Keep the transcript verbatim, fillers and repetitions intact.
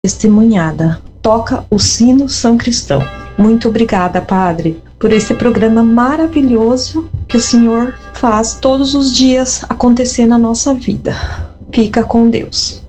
testemunhada. Toca o sino São Cristão. Muito obrigada, Padre, por esse programa maravilhoso que o Senhor faz todos os dias acontecer na nossa vida. Fica com Deus.